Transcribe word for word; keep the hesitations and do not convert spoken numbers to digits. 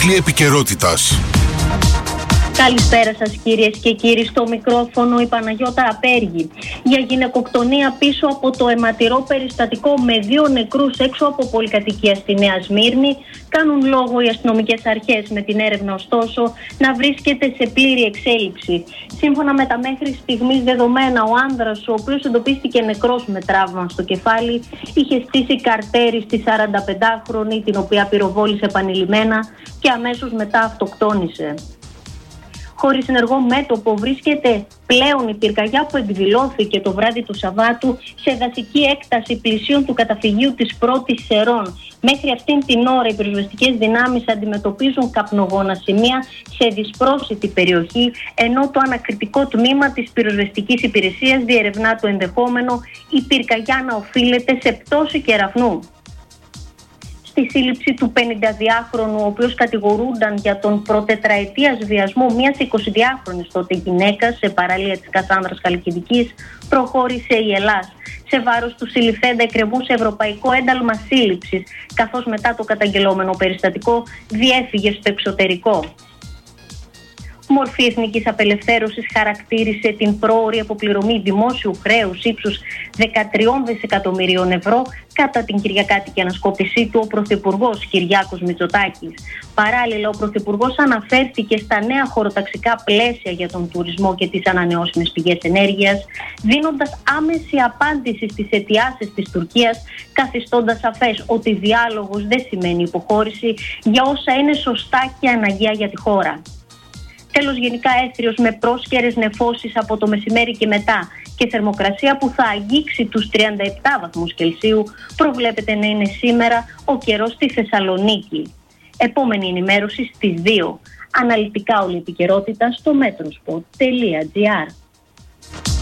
Κύκλοι επικαιρότητας. Καλησπέρα σας κυρίες και κύριοι, στο μικρόφωνο η Παναγιώτα Απέργη. Για γυναικοκτονία πίσω από το αιματηρό περιστατικό με δύο νεκρούς έξω από πολυκατοικία στη Νέα Σμύρνη κάνουν λόγο οι αστυνομικές αρχές, με την έρευνα ωστόσο να βρίσκεται σε πλήρη εξέλιξη. Σύμφωνα με τα μέχρι στιγμής δεδομένα, ο άνδρας, ο οποίος εντοπίστηκε νεκρός με τραύμα στο κεφάλι, είχε στήσει καρτέρι στη σαρανταπεντάχρονη, την οποία πυροβόλησε επανειλημμένα και αμέσως μετά αυτοκτόνησε. Χωρίς ενεργό μέτωπο βρίσκεται πλέον η πυρκαγιά που εκδηλώθηκε το βράδυ του Σαββάτου σε δασική έκταση πλησίων του καταφυγίου της Πρώτης Σερών. Μέχρι αυτήν την ώρα οι πυροσβεστικές δυνάμεις αντιμετωπίζουν καπνογόνα σημεία σε δυσπρόσιτη περιοχή, ενώ το ανακριτικό τμήμα της πυροσβεστικής υπηρεσίας διερευνά το ενδεχόμενο η πυρκαγιά να οφείλεται σε πτώση κεραυνού. Στη σύλληψη του πενηνταδυάχρονου, ο οποίος κατηγορούνταν για τον προτετραετίας βιασμό μιας εικοσιδυάχρονης τότε γυναίκας σε παραλία της Κασάνδρας Χαλκιδικής, προχώρησε η Ελλάς. Σε βάρος του συλληφθέντα εκκρεμούσε ευρωπαϊκό ένταλμα σύλληψης, καθώς μετά το καταγγελόμενο περιστατικό διέφυγε στο εξωτερικό. Μορφή εθνικής απελευθέρωσης χαρακτήρισε την πρόωρη αποπληρωμή δημόσιου χρέους ύψους δεκατρία δισεκατομμυρίων ευρώ κατά την κυριακάτικη ανασκόπησή του ο Πρωθυπουργός Κυριάκος Μητσοτάκης. Παράλληλα, ο Πρωθυπουργός αναφέρθηκε στα νέα χωροταξικά πλαίσια για τον τουρισμό και τις ανανεώσιμες πηγές ενέργειας, δίνοντας άμεση απάντηση στις αιτιάσεις της Τουρκίας, καθιστώντας σαφές ότι διάλογος δεν σημαίνει υποχώρηση για όσα είναι σωστά και αναγκαία για τη χώρα. Τέλος, γενικά έθριος με πρόσκαιρες νεφώσεις από το μεσημέρι και μετά και θερμοκρασία που θα αγγίξει τους τριάντα επτά βαθμούς Κελσίου προβλέπεται να είναι σήμερα ο καιρός στη Θεσσαλονίκη. Επόμενη ενημέρωση στις δύο. Αναλυτικά όλη η επικαιρότητα στο μέτροσποτ τελεία τζι άρ.